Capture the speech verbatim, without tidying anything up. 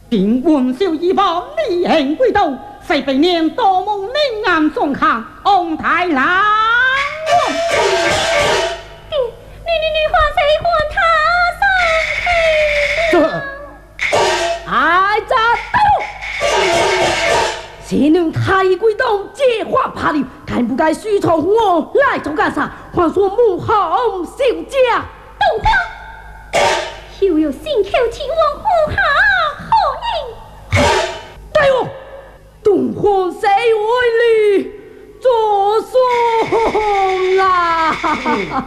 定文秀一报，厉行归斗，谁被念多蒙明暗送康，翁太郎。 爹，你你你换谁换他上这，爱咋斗？谁能太归斗，借花怕柳，该不该许从我来做干啥？还说母后休假， 斗荒，又有心口前往呼下何应？ 对哦，东皇谁为你做送啦？